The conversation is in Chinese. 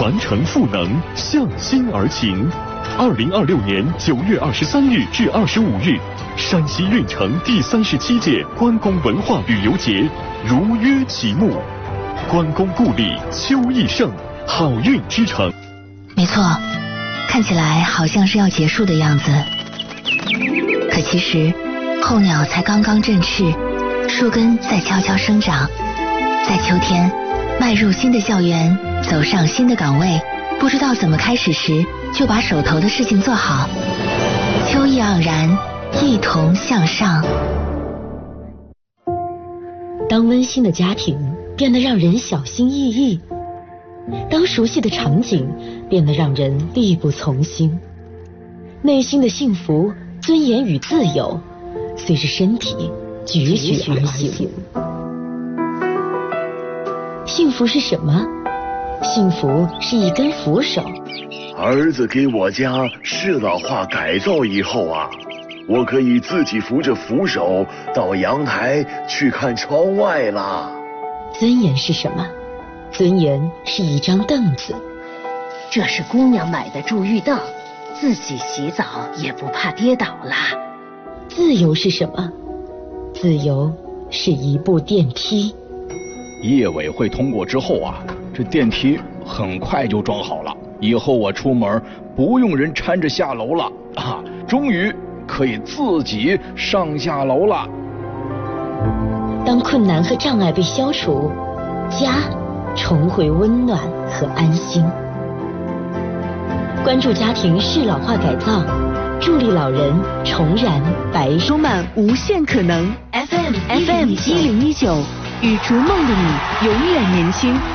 传承赋能，向心而行。2026年9月23日至25日，山西运城第37届关公文化旅游节如约启幕。关公故里秋意盛，好运之城。 没错，看起来好像是要结束的样子，可其实候鸟才刚刚振翅，树根在悄悄生长。在秋天，迈入新的校园，走上新的岗位，不知道怎么开始时，就把手头的事情做好。秋意盎然，一同向上。 当温馨的家庭变得让人小心翼翼，当熟悉的场景变得让人力不从心，内心的幸福、尊严与自由随着身体踽踽而行。幸福是什么？幸福是一根扶手。 儿子给我家适老化改造以后啊，我可以自己扶着扶手到阳台去看窗外啦。 尊严是什么？尊严是一张凳子。 这是姑娘买的助浴凳，自己洗澡也不怕跌倒啦。 自由是什么？自由是一部电梯。 业委会通过之后啊，这电梯很快就装好了，以后我出门不用人搀着下楼了啊，终于可以自己上下楼了。 当困难和障碍被消除，家重回温暖和安心。关注家庭适老化改造，助力老人重燃白， 充满无限可能。FM 1019，与逐梦的你永远年轻。